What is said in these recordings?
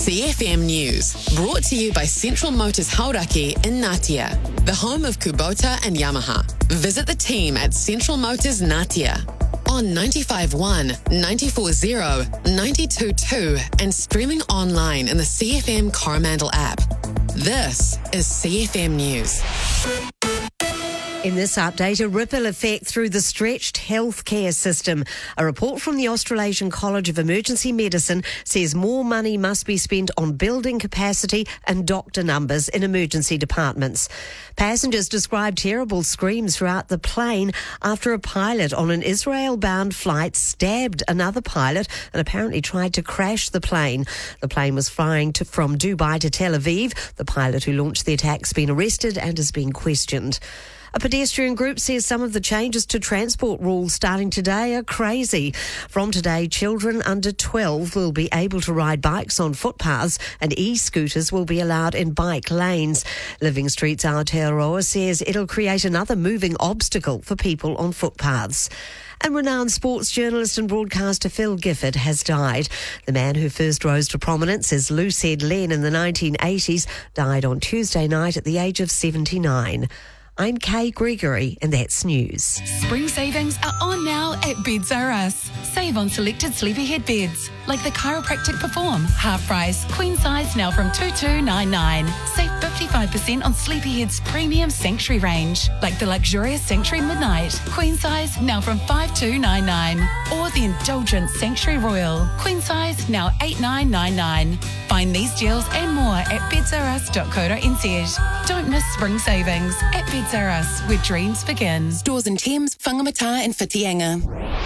CFM News, brought to you by Central Motors Hauraki in Ngatea, the home of Kubota and Yamaha. Visit the team at Central Motors Ngatea on 95.1, 94.0, 92.2 and streaming online in the CFM Coromandel app. This is CFM News. In this update, a ripple effect through the stretched healthcare system. A report from the Australasian College of Emergency Medicine says more money must be spent on building capacity and doctor numbers in emergency departments. Passengers described terrible screams throughout the plane after a pilot on an Israel-bound flight stabbed another pilot and apparently tried to crash the plane. The plane was flying from Dubai to Tel Aviv. The pilot who launched the attack has been arrested and is being questioned. A pedestrian group says some of the changes to transport rules starting today are crazy. From today, children under 12 will be able to ride bikes on footpaths and e-scooters will be allowed in bike lanes. Living Street's Aotearoa says it'll create another moving obstacle for people on footpaths. And renowned sports journalist and broadcaster Phil Gifford has died. The man who first rose to prominence as Lucid Len in the 1980s died on Tuesday night at the age of 79. I'm Kay Gregory, and that's news. Spring savings are on now at Beds R Us. Save on selected sleepyhead beds, like the Chiropractic Perform, half price, queen size now from $2,299. Save 55% on Sleepyhead's premium Sanctuary range, like the luxurious Sanctuary Midnight, queen size now from $5,299. Or the indulgent Sanctuary Royal, queen size now $8,999. Find these deals and more at bedsrus.co.nz. Don't miss spring savings at Beds R Us, where dreams begin. Stores in Thames, Whangamata and Whitianga.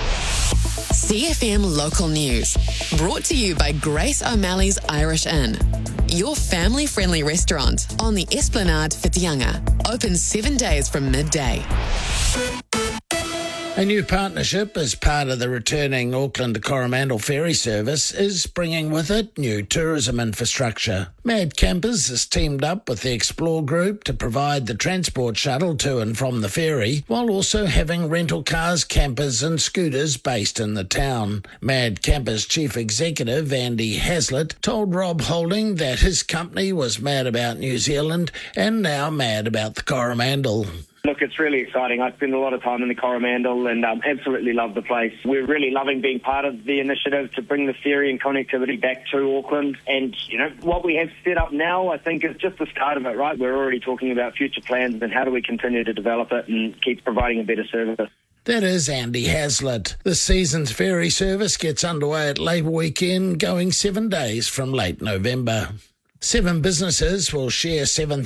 CFM Local News, brought to you by Grace O'Malley's Irish Inn, your family-friendly restaurant on the Esplanade, Whitianga. Open 7 days from midday. A new partnership as part of the returning Auckland to Coromandel ferry service is bringing with it new tourism infrastructure. Mad Campers has teamed up with the Explore Group to provide the transport shuttle to and from the ferry, while also having rental cars, campers and scooters based in the town. Mad Campers Chief Executive Andy Hazlitt told Rob Holding that his company was mad about New Zealand and now mad about the Coromandel. Look, it's really exciting. I spend a lot of time in the Coromandel and absolutely love the place. We're really loving being part of the initiative to bring the ferry and connectivity back to Auckland. And, you know, what we have set up now, I think, is just the start of it, right? We're already talking about future plans and how do we continue to develop it and keep providing a better service. That is Andy Hazlitt. This season's ferry service gets underway at Labour Weekend, going 7 days from late November. 7 businesses will share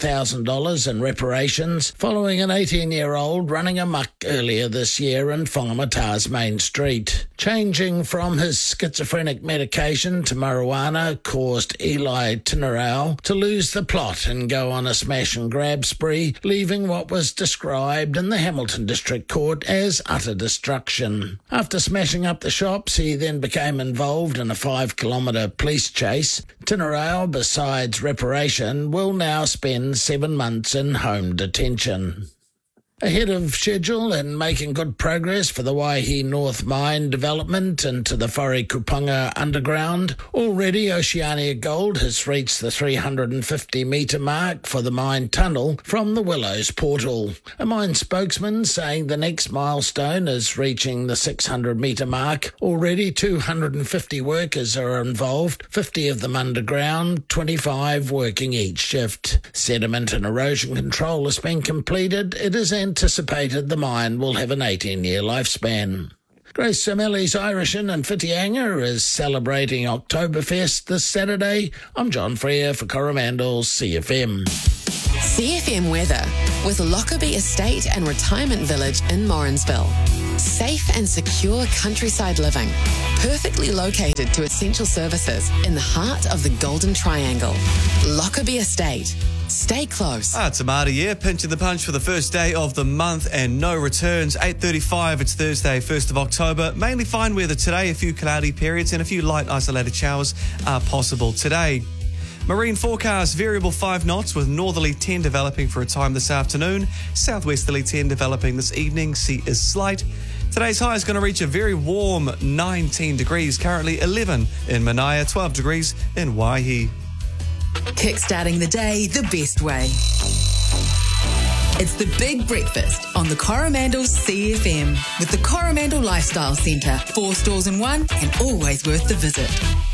$7,000 in reparations following an 18-year-old running amok earlier this year in Whangamata's Main Street. Changing from his schizophrenic medication to marijuana caused Eli Tinarau to lose the plot and go on a smash and grab spree, leaving what was described in the Hamilton District Court as utter destruction. After smashing up the shops, he then became involved in a 5-kilometre police chase. Tinarau, besides reparation, will now spend 7 months in home detention. Ahead of schedule and making good progress for the Waihi North Mine development into the Wharekupanga underground, already Oceania Gold has reached the 350-metre mark for the mine tunnel from the Willows portal. A mine spokesman saying the next milestone is reaching the 600-metre mark. Already 250 workers are involved, 50 of them underground, 25 working each shift. Sediment and erosion control has been completed. It is anticipated the mine will have an 18-year lifespan. Grace O'Malley's Irish Inn in Whitianga is celebrating Oktoberfest this Saturday. I'm John Freer for Coromandel's CFM. CFM weather with Lockerbie Estate and Retirement Village in Morrinsville. Safe and secure countryside living, perfectly located to essential services in the heart of the Golden Triangle. Lockerbie Estate. Stay close. It's Amada here, pinching the punch for the first day of the month and no returns. 8:35, it's Thursday, 1st of October. Mainly fine weather today, a few cloudy periods and a few light isolated showers are possible today. Marine forecast, variable 5 knots with northerly 10 developing for a time this afternoon. Southwesterly 10 developing this evening. Sea is slight. Today's high is going to reach a very warm 19 degrees, currently 11 in Manaia, 12 degrees in Waihi. Kickstarting the day the best way. It's the Big Breakfast on the Coromandel CFM with the Coromandel Lifestyle Centre. 4 stores in one and always worth the visit.